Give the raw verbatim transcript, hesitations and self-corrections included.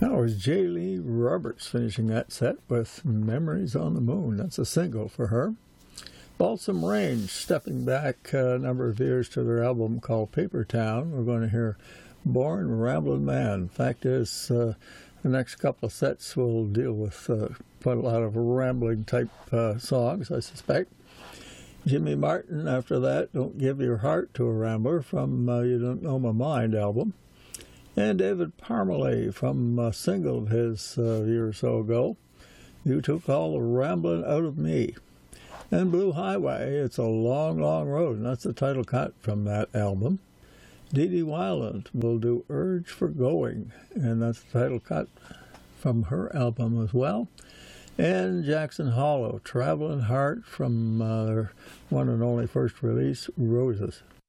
That was J. Lee Roberts finishing that set with Memories on the Moon. That's a single for her. Balsam Range, stepping back a number of years to their album called Paper Town. We're going to hear Born Ramblin' Man. Fact is, uh, the next couple of sets will deal with uh, quite a lot of rambling type uh, songs, I suspect. Jimmy Martin, after that, Don't Give Your Heart to a Rambler from uh, You Don't Know My Mind album. And David Parmalee from a single of his uh, a year or so ago, You Took All the Ramblin' Out of Me. And Blue Highway, It's a Long, Long Road, and that's the title cut from that album. Dee Dee Wyland will do Urge for Going, and that's the title cut from her album as well. And Jackson Hollow, Travelin' Heart from uh, their one and only first release, Roses.